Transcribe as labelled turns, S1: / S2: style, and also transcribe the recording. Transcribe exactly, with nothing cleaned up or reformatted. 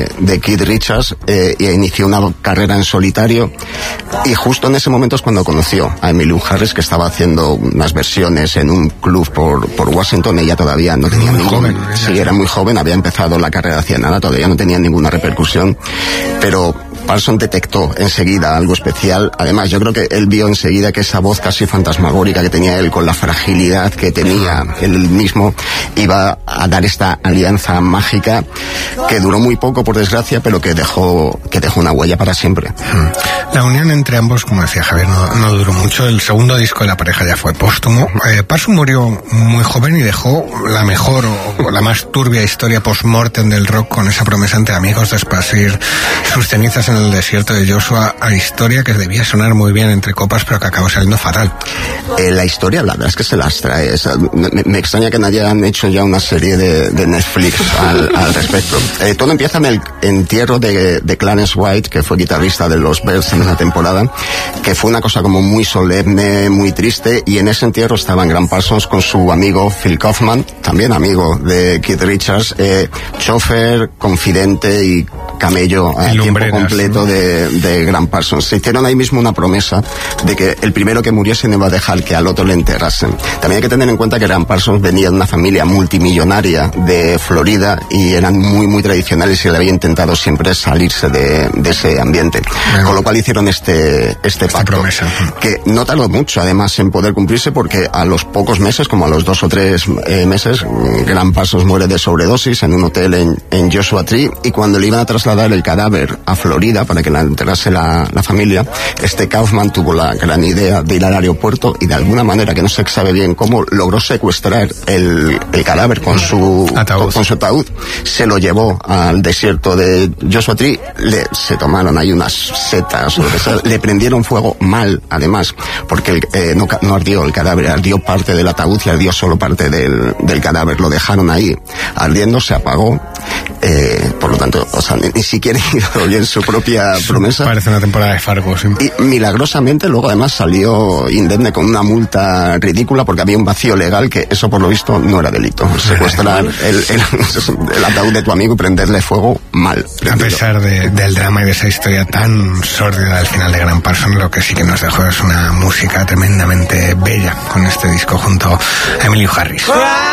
S1: de, de Keith Richards eh, e inició una carrera en solitario, y justo en ese momento es cuando conoció a Emmylou Harris, que estaba haciendo unas versiones en un club por, por Washington. Ella todavía no tenía
S2: muy
S1: ningún,
S2: joven,
S1: sí, era muy joven, había empezado la carrera hacia nada, todavía no tenía ninguna repercusión, pero Parsons detectó enseguida algo especial. Además, yo creo que él vio enseguida que esa voz casi fantasmagórica que tenía él, con la fragilidad que tenía él mismo, iba a dar esta alianza mágica que duró muy poco, por desgracia, pero que dejó que dejó una huella para siempre.
S2: La unión entre ambos, como decía Javier, no, no duró mucho. El segundo disco de la pareja ya fue póstumo. Eh, Parsons murió muy joven y dejó la mejor o, o la más turbia historia post-mortem del rock, con esa promesa entre amigos de esparcir sus cenizas en el desierto de Joshua, a historia que debía sonar muy bien entre copas, pero que acabó saliendo fatal.
S1: Eh, la historia, la verdad es que se las trae. Es, me, me extraña que nadie han hecho ya una serie de, de Netflix al, al respecto. Eh, todo empieza en el entierro de, de Clarence White, que fue guitarrista de los Bears en esa temporada, que fue una cosa como muy solemne, muy triste, y en ese entierro estaba Graham Parsons con su amigo Phil Kaufman, también amigo de Keith Richards, eh, chofer, confidente y camello a tiempo completo de, de Graham Parsons. Se hicieron ahí mismo una promesa de que el primero que muriese no iba a dejar que al otro le enterrasen. También hay que tener en cuenta que Graham Parsons venía de una familia multimillonaria de Florida y eran muy muy tradicionales, y le había intentado siempre salirse de, de ese ambiente. Bueno, con lo cual hicieron este este pacto, promesa, que no tardó mucho además en poder cumplirse, porque a los pocos meses, como a los dos o tres eh, meses, Graham Parsons muere de sobredosis en un hotel en, en Joshua Tree, y cuando le iban a trasladar el cadáver a Florida para que la enterrase la, la familia, este Kaufman tuvo la gran idea de ir al aeropuerto y de alguna manera, que no se sabe bien cómo, logró secuestrar el, el cadáver con su ataúd. Con, con su ataúd, se lo llevó al desierto de Joshua Tree, le, se tomaron ahí unas setas, o lo que sea, le prendieron fuego mal, además, porque el, eh, no, no ardió el cadáver, ardió parte del ataúd y ardió solo parte del, del cadáver, lo dejaron ahí ardiendo, se apagó. Eh, por lo tanto, o sea, ni, ni siquiera hizo bien su propia promesa.
S2: Parece una temporada de Fargo, sí.
S1: Y milagrosamente luego además salió indemne con una multa ridícula, porque había un vacío legal que eso por lo visto no era delito. Secuestrar el, el, el ataúd de tu amigo y prenderle fuego, mal.
S2: A pesar de, del drama y de esa historia tan sórdida al final de Graham Parsons, lo que sí que nos dejó es una música tremendamente bella con este disco junto a Emmylou Harris.